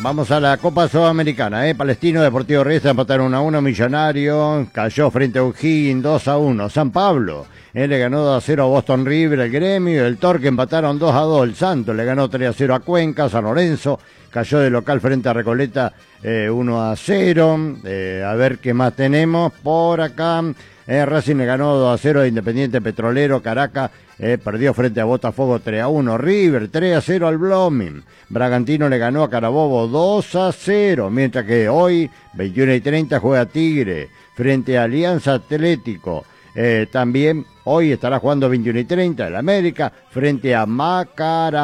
Vamos a la Copa Sudamericana, Palestino, Deportivo Riestra empataron 1-1, Millonario cayó frente a O'Higgins 2-1, San Pablo le ganó 2-0 a Boston River, el Gremio, el Torque empataron 2-2, el Santos le ganó 3-0 a Cuenca, San Lorenzo cayó de local frente a Recoleta 1-0, a ver qué más tenemos por acá. Racing le ganó 2-0 a Independiente Petrolero, Caracas perdió frente a Botafogo 3-1, River 3-0 al Blooming, Bragantino le ganó a Carabobo 2-0, mientras que hoy 21:30 juega Tigre frente a Alianza Atlético. También hoy estará jugando 21:30 el América frente a Macará.